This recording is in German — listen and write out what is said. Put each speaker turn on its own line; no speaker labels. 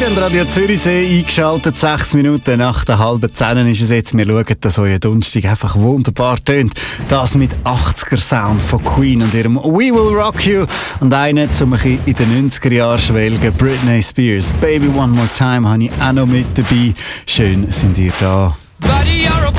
an Radio Zürichsee eingeschaltet. 6 Minuten nach der halben 10 ist es jetzt. Wir schauen, dass euer Donnerstag einfach wunderbar tönt. Das mit 80er-Sound von Queen und ihrem We Will Rock You. Und einen zum ein bisschen in den 90er Jahren schwelgen, Britney Spears. Baby One More Time habe ich auch noch mit dabei. Schön sind ihr da.